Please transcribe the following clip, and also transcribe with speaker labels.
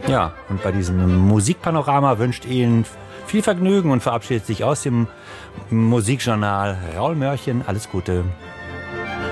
Speaker 1: Ja, und bei diesem Musikpanorama wünscht Ihnen viel Vergnügen und verabschiedet sich aus dem Musikjournal Raul Mörchen. Alles Gute.